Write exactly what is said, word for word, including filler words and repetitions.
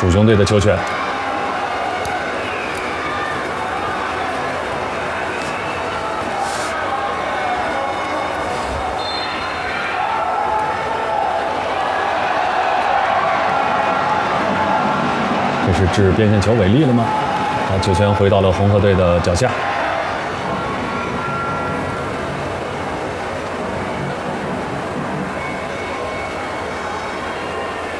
鼠熊队的球权。这是置边线球违例了吗？啊，球权回到了红河队的脚下。